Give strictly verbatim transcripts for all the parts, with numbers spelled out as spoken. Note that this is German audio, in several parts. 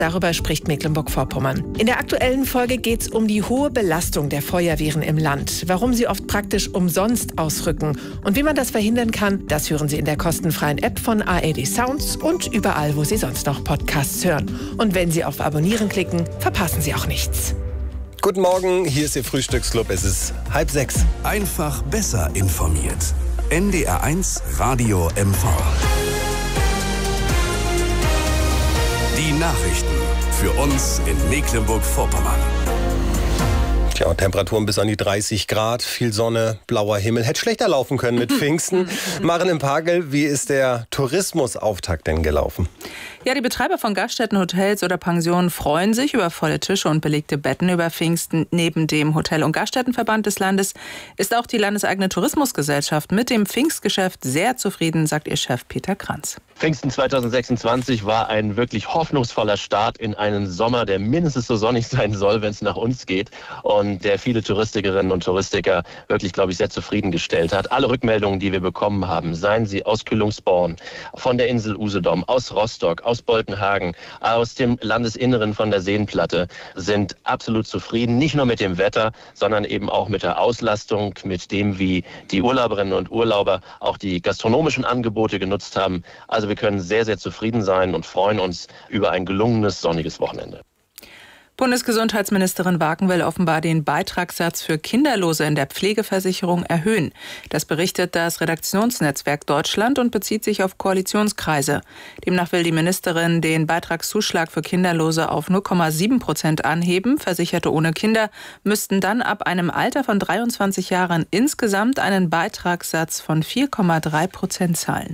Darüber spricht Mecklenburg-Vorpommern. In der aktuellen Folge geht es um die hohe Belastung der Feuerwehren im Land, warum sie oft praktisch umsonst ausrücken und wie man das verhindern kann, das hören Sie in der kostenfreien App von A R D Sounds und überall, wo Sie sonst noch Podcasts hören. Und wenn Sie auf Abonnieren klicken, verpassen Sie auch nichts. Guten Morgen, hier ist Ihr Frühstücksclub. Es ist halb sechs. Einfach besser informiert. N D R eins Radio M V. Die Nachrichten für uns in Mecklenburg-Vorpommern. Tja, und Temperaturen bis an die dreißig Grad, viel Sonne, blauer Himmel. Hätte schlechter laufen können mit Pfingsten. Maren im Pagel, wie ist der Tourismusauftakt denn gelaufen? Ja, die Betreiber von Gaststätten, Hotels oder Pensionen freuen sich über volle Tische und belegte Betten über Pfingsten. Neben dem Hotel- und Gaststättenverband des Landes ist auch die landeseigene Tourismusgesellschaft mit dem Pfingstgeschäft sehr zufrieden, sagt ihr Chef Peter Kranz. Pfingsten zweitausendsechsundzwanzig war ein wirklich hoffnungsvoller Start in einen Sommer, der mindestens so sonnig sein soll, wenn es nach uns geht. Und der viele Touristikerinnen und Touristiker wirklich, glaube ich, sehr zufriedengestellt hat. Alle Rückmeldungen, die wir bekommen haben, seien sie aus Kühlungsborn, von der Insel Usedom, aus Rostock, aus Boltenhagen, aus dem Landesinneren von der Seenplatte, sind absolut zufrieden. Nicht nur mit dem Wetter, sondern eben auch mit der Auslastung, mit dem, wie die Urlauberinnen und Urlauber auch die gastronomischen Angebote genutzt haben. Also wir können sehr, sehr zufrieden sein und freuen uns über ein gelungenes, sonniges Wochenende. Bundesgesundheitsministerin Wagen will offenbar den Beitragssatz für Kinderlose in der Pflegeversicherung erhöhen. Das berichtet das Redaktionsnetzwerk Deutschland und bezieht sich auf Koalitionskreise. Demnach will die Ministerin den Beitragszuschlag für Kinderlose auf null Komma sieben Prozent anheben. Versicherte ohne Kinder müssten dann ab einem Alter von dreiundzwanzig Jahren insgesamt einen Beitragssatz von vier Komma drei Prozent zahlen.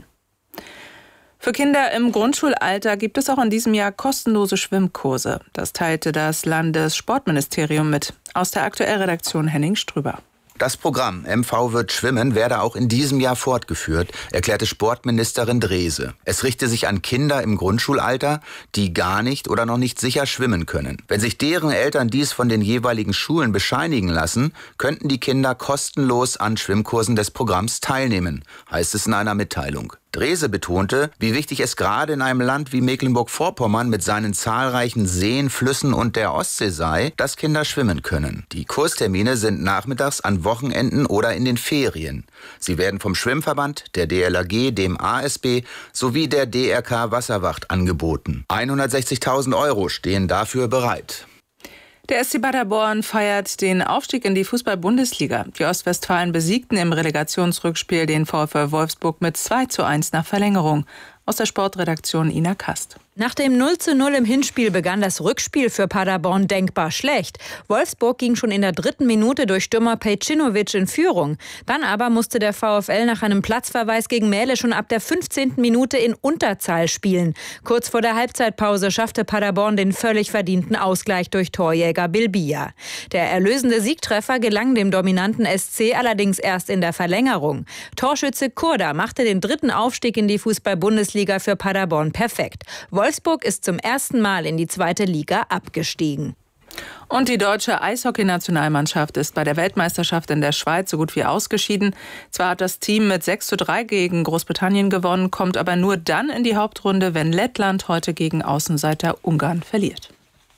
Für Kinder im Grundschulalter gibt es auch in diesem Jahr kostenlose Schwimmkurse. Das teilte das Landessportministerium mit. Aus der Aktuellredaktion Henning Strüber. Das Programm M V wird schwimmen werde auch in diesem Jahr fortgeführt, erklärte Sportministerin Drese. Es richte sich an Kinder im Grundschulalter, die gar nicht oder noch nicht sicher schwimmen können. Wenn sich deren Eltern dies von den jeweiligen Schulen bescheinigen lassen, könnten die Kinder kostenlos an Schwimmkursen des Programms teilnehmen, heißt es in einer Mitteilung. Drese betonte, wie wichtig es gerade in einem Land wie Mecklenburg-Vorpommern mit seinen zahlreichen Seen, Flüssen und der Ostsee sei, dass Kinder schwimmen können. Die Kurstermine sind nachmittags an Wochenenden oder in den Ferien. Sie werden vom Schwimmverband, der D L R G, dem A S B sowie der D R K Wasserwacht angeboten. hundertsechzigtausend Euro stehen dafür bereit. Der S C Paderborn feiert den Aufstieg in die Fußball-Bundesliga. Die Ostwestfalen besiegten im Relegationsrückspiel den VfL Wolfsburg mit zwei zu eins nach Verlängerung. Aus der Sportredaktion Ina Kast. Nach dem null zu null im Hinspiel begann das Rückspiel für Paderborn denkbar schlecht. Wolfsburg ging schon in der dritten Minute durch Stürmer Pejcinovic in Führung. Dann aber musste der VfL nach einem Platzverweis gegen Mähle schon ab der fünfzehnten Minute in Unterzahl spielen. Kurz vor der Halbzeitpause schaffte Paderborn den völlig verdienten Ausgleich durch Torjäger Bilbia. Der erlösende Siegtreffer gelang dem dominanten S C allerdings erst in der Verlängerung. Torschütze Kurda machte den dritten Aufstieg in die Fußball-Bundesliga für Paderborn perfekt. Wolfsburg ist zum ersten Mal in die zweite Liga abgestiegen. Und die deutsche Eishockey-Nationalmannschaft ist bei der Weltmeisterschaft in der Schweiz so gut wie ausgeschieden. Zwar hat das Team mit sechs zu drei gegen Großbritannien gewonnen, kommt aber nur dann in die Hauptrunde, wenn Lettland heute gegen Außenseiter Ungarn verliert.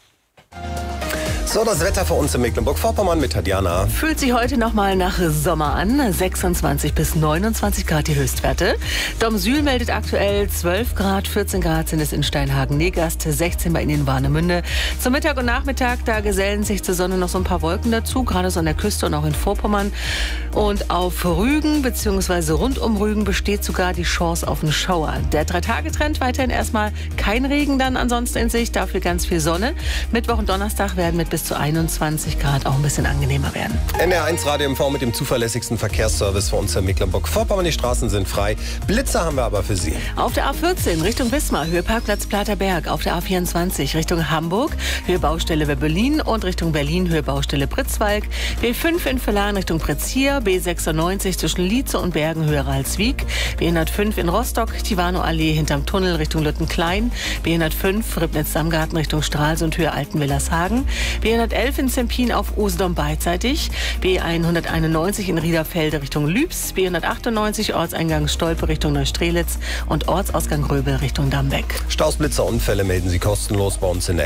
So, das Wetter für uns in Mecklenburg-Vorpommern mit Tatjana. Fühlt sich heute noch mal nach Sommer an. sechsundzwanzig bis neunundzwanzig Grad die Höchstwerte. Domsühl meldet aktuell zwölf Grad, vierzehn Grad sind es in Steinhagen-Negast, sechzehn bei Ihnen in Warnemünde. Zum Mittag und Nachmittag, da gesellen sich zur Sonne noch so ein paar Wolken dazu, gerade so an der Küste und auch in Vorpommern. Und auf Rügen bzw. rund um Rügen besteht sogar die Chance auf einen Schauer. Der Drei-Tage-Trend weiterhin erstmal kein Regen dann ansonsten in Sicht, dafür ganz viel Sonne. Mittwoch und Donnerstag werden mit bis zu einundzwanzig Grad auch ein bisschen angenehmer werden. N D R eins Radio M V mit dem zuverlässigsten Verkehrsservice für uns in Mecklenburg-Vorpommern. Die Straßen sind frei. Blitzer haben wir aber für Sie. Auf der A vierzehn Richtung Wismar, Höhe Parkplatz Platerberg. Auf der A vierundzwanzig Richtung Hamburg, Höhe Baustelle Berlin und Richtung Berlin, Höhe Baustelle Pritzwalk. B fünf in Villaren Richtung Pritzhier, B sechsundneunzig zwischen Lietze und Bergen, Höhe Ralswiek. B hundertfünf in Rostock, Tivano-Allee hinterm Tunnel Richtung Lüttenklein. B hundertfünf Ribnitz-Samgarten Richtung Stralsund, Höhe Altenwillershagen. B hundertelf in Zempin auf Usedom beidseitig. B hunderteinundneunzig in Riederfelde Richtung Lübs. B hundertachtundneunzig Ortseingang Stolpe Richtung Neustrelitz und Ortsausgang Röbel Richtung Dambeck. Staus, Blitzer, Unfälle melden Sie kostenlos bei uns in der